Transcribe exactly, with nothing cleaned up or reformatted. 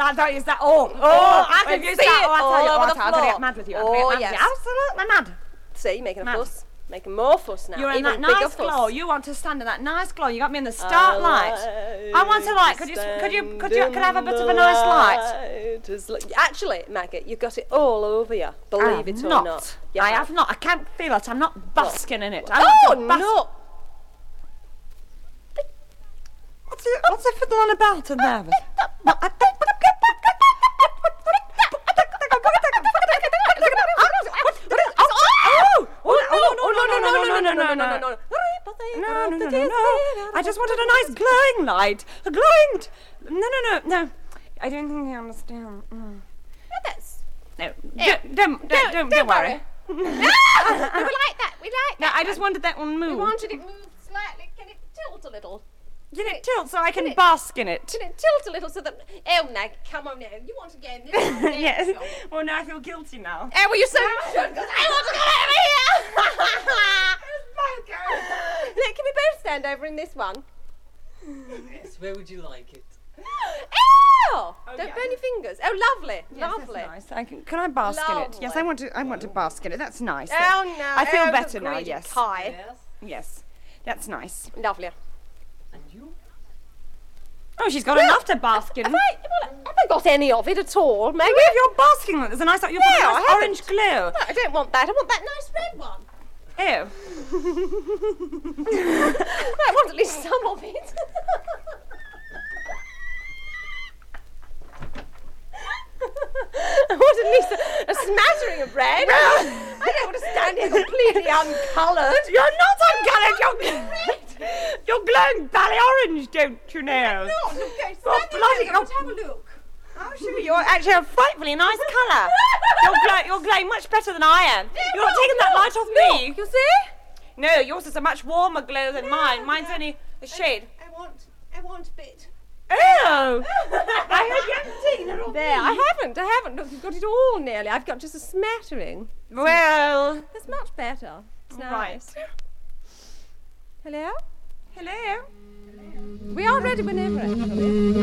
I don't use that. Oh, oh, Oh, I can I use see that. it Oh, I tell all you over what, the I'm going to floor. get mad with you. I'm Oh, gonna get mad yes. with you. Absolutely mad. See, making a Mad. fuss. Making more fuss now. You're in Even that bigger nice fuss. glow. You want to stand in that nice glow. You got me in the start light. I want to light. Could you, could you, could you, could I have a bit of a nice light? light? Actually, Maggie, you've got it all over you. Believe it or not. not. You I have not. I can't feel it. I'm not basking in it. I Oh, want to bask- no. What's it, what's it fiddling about in there? No, no, no, no, no. I just wanted a nice glowing light. A glowing... T- no, no, no, no. I don't think you understand. Mm. That's... No, don't, don't, don't, don't, don't worry. we like that. We like No, that. I just wanted that one We moved. wanted it moved slightly. Can it tilt a little? Can it tilt so I can Can it- bask in it? Can it tilt a little so that... Oh, Nag, come on now. You want to get in this? Yes. Well, now I feel guilty now. Oh, well, you so should, because I want to get out of here. Look, can we both stand over in this one? Yes, where would you like it? Ew! Don't yeah. burn your fingers. Oh, lovely, Yes, lovely. that's nice. I can, can I bask in it? Yes, I want to. I want to bask in it. That's nice. Oh, no. I feel oh, better the now. greedy Yes. Kai. Yes. Yes, that's nice. Lovely. And you? Oh, she's got enough to bask in. Have I, well, have I got any of it at all, Maggie? Maybe if you're basking in it, there's a nice, you've got No, a I nice haven't. orange glow. No, I don't want that. I want that nice red one. Ew. I want at least some of it. I want at least a, a smattering of red. I don't want to stand here completely uncoloured. You're not uncoloured. You're you're glowing bally orange, don't you know? No, look, go, stand Oh, there, bloody Maggie, hell. let's have a look. Oh, sure, you're actually a frightfully nice colour. You're, glow, you're glowing much better than I am. You're not taking that light off me. Look, you see? No, yours is a much warmer glow than mine. Mine's only a shade. I want, I want a bit. Ew! I heard you haven't taken it off There, me. I haven't, I haven't. Look, you've got it all nearly. I've got just a smattering. Well, That's much better. It's right. nice. Hello? Hello. We are ready whenever, actually.